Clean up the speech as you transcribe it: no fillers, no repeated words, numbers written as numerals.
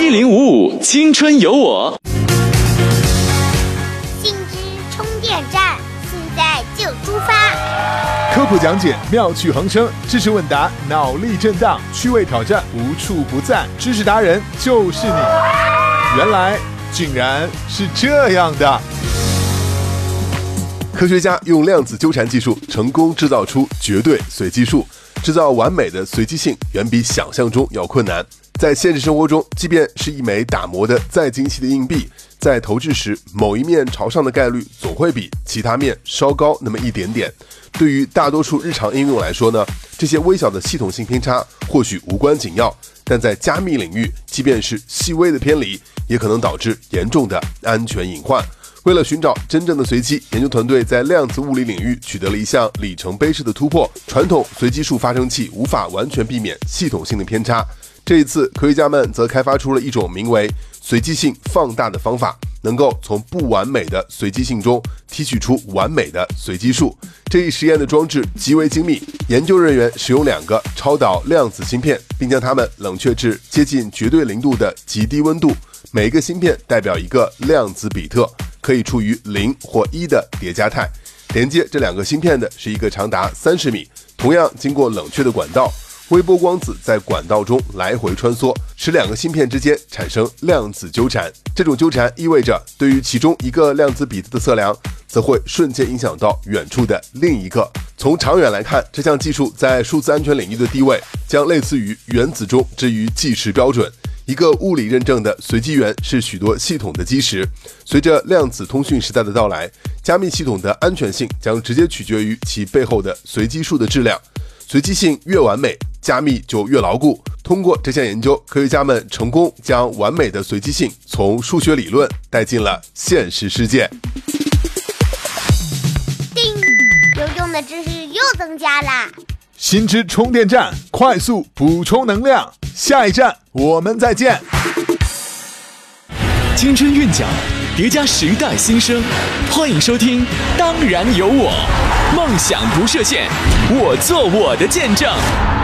1055青春有我， 信之充电站，现在就出发。 科普讲解，妙趣横生；知识问答，脑力震荡；趣味挑战，无处不在。知识达人就是你。原来竟然是这样的。 科学家用量子纠缠技术成功制造出绝对随机数，制造完美的随机性远比想象中要困难。在现实生活中，即便是一枚打磨的再精细的硬币，在投掷时某一面朝上的概率总会比其他面稍高那么一点点。对于大多数日常应用来说呢，这些微小的系统性偏差或许无关紧要，但在加密领域，即便是细微的偏离，也可能导致严重的安全隐患。为了寻找真正的随机，研究团队在量子物理领域取得了一项里程碑式的突破。传统随机数发生器无法完全避免系统性的偏差，这一次科学家们则开发出了一种名为随机性放大的方法，能够从不完美的随机性中提取出完美的随机数。这一实验的装置极为精密，研究人员使用2个超导量子芯片，并将它们冷却至接近绝对0度的极低温度，每一个芯片代表一个量子比特，可以处于0或1的叠加态。连接这2个芯片的是一个长达30米，同样经过冷却的管道。微波光子在管道中来回穿梭，使2个芯片之间产生量子纠缠。这种纠缠意味着，对于其中一个量子比特的测量，则会瞬间影响到远处的另一个。从长远来看，这项技术在数字安全领域的地位将类似于原子钟之于计时标准。一个物理认证的随机元是许多系统的基石。随着量子通讯时代的到来，加密系统的安全性将直接取决于其背后的随机数的质量。随机性越完美，加密就越牢固。通过这项研究，科学家们成功将完美的随机性从数学理论带进了现实世界。 叮，有用的知识又增加啦！ 新知充电站，快速补充能量。下一站我们再见。 青春韵脚，叠加时代新生，欢迎收听《当然有我》，梦想不设限，我做我的见证。